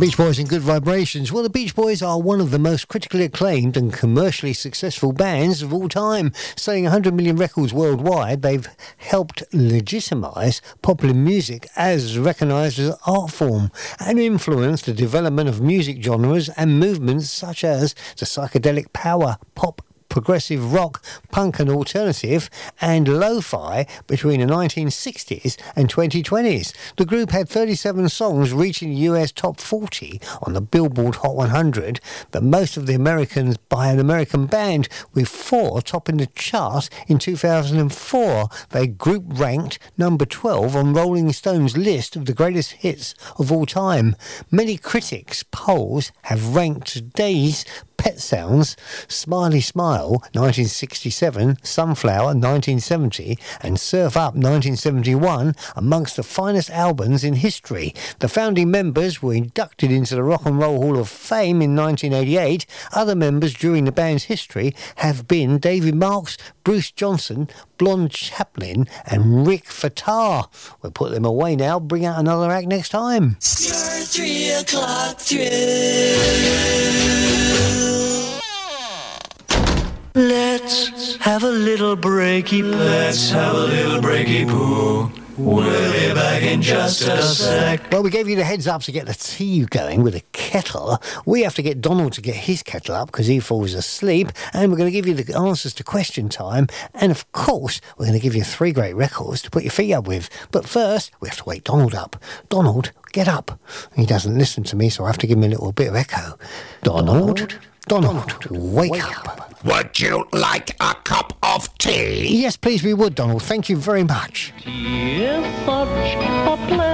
Beach Boys and Good Vibrations. Well, the Beach Boys are one of the most critically acclaimed and commercially successful bands of all time. Selling 100 million records worldwide, they've helped legitimise popular music as recognised as an art form and influenced the development of music genres and movements such as the psychedelic power, pop, progressive rock, punk and alternative, and lo-fi between the 1960s and 2020s. The group had 37 songs reaching the US top 40 on the Billboard Hot 100, the most of the Americans by an American band, with 4 topping the chart in 2004. They group ranked number 12 on Rolling Stone's list of the greatest hits of all time. Many critics' polls have ranked today's Pet Sounds, Smiley Smile 1967, Sunflower 1970 and Surf Up 1971 amongst the finest albums in history. The founding members were inducted into the Rock and Roll Hall of Fame in 1988. Other members during the band's history have been David Marks, Bruce Johnson, Blonde Chaplin and Rick Fattar. We'll put them away now, bring out another act next time. Your 3 o'clock thrill. Let's have a little breaky poo. Let's have a little breaky poo. We'll be back in just a sec. Well, we gave you the heads up to get the tea going with a kettle. We have to get Donald to get his kettle up because he falls asleep. And we're going to give you the answers to question time. And of course, we're going to give you 3 great records to put your feet up with. But first, we have to wake Donald up. Donald, get up. He doesn't listen to me, so I have to give him a little bit of echo. Donald, wake up. Would you like a cup of tea? Yes, please, we would, Donald. Thank you very much. Tea is such a pleasant